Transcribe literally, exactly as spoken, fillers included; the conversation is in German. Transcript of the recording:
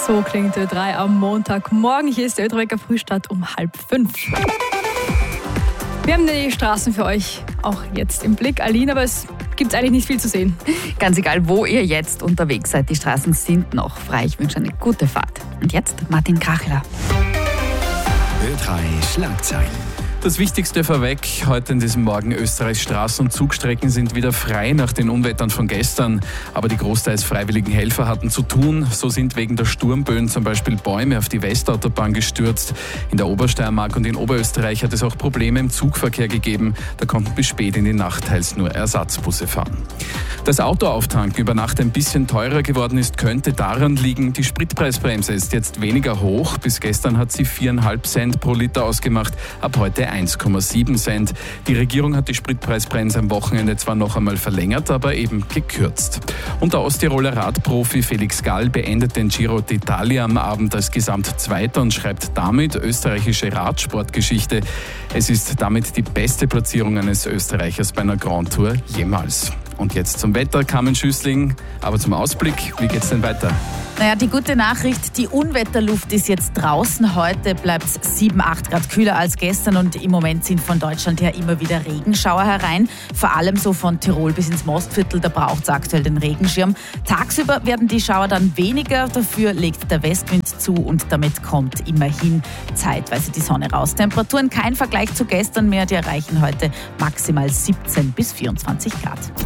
So klingt Ö drei am Montagmorgen. Hier ist der Ö drei Wecker Frühstart um halb fünf. Wir haben die Straßen für euch auch jetzt im Blick, Aline, aber es gibt eigentlich nicht viel zu sehen. Ganz egal, wo ihr jetzt unterwegs seid, die Straßen sind noch frei. Ich wünsche eine gute Fahrt. Und jetzt Martin Krachler. Ö drei Schlagzeilen. Das Wichtigste vorweg, heute in diesem Morgen: Österreichs Straßen- und Zugstrecken sind wieder frei nach den Unwettern von gestern. Aber die großteils freiwilligen Helfer hatten zu tun. So sind wegen der Sturmböen zum Beispiel Bäume auf die Westautobahn gestürzt. In der Obersteiermark und in Oberösterreich hat es auch Probleme im Zugverkehr gegeben. Da konnten bis spät in die Nacht teils nur Ersatzbusse fahren. Dass Autoauftanken über Nacht ein bisschen teurer geworden ist, könnte daran liegen, die Spritpreisbremse ist jetzt weniger hoch. Bis gestern hat sie viereinhalb Cent pro Liter ausgemacht, ab heute eins Komma sieben Cent. Die Regierung hat die Spritpreisbremse am Wochenende zwar noch einmal verlängert, aber eben gekürzt. Und der Osttiroler Radprofi Felix Gall beendet den Giro d'Italia am Abend als Gesamtzweiter und schreibt damit österreichische Radsportgeschichte. Es ist damit die beste Platzierung eines Österreichers bei einer Grand Tour jemals. Und jetzt zum Wetter, Carmen Schüssling. Aber zum Ausblick, wie geht's denn weiter? Naja, die gute Nachricht, die Unwetterluft ist jetzt draußen. Heute bleibt es sieben, acht Grad kühler als gestern und im Moment sind von Deutschland her immer wieder Regenschauer herein. Vor allem so von Tirol bis ins Mostviertel, da braucht es aktuell den Regenschirm. Tagsüber werden die Schauer dann weniger, dafür legt der Westwind zu und damit kommt immerhin zeitweise die Sonne raus. Temperaturen kein Vergleich zu gestern mehr, die erreichen heute maximal siebzehn bis vierundzwanzig Grad.